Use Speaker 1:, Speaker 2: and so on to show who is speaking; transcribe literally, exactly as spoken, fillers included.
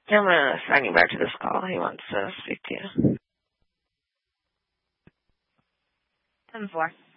Speaker 1: I'm going to assign you back to this call. He wants to speak to you.
Speaker 2: ten four.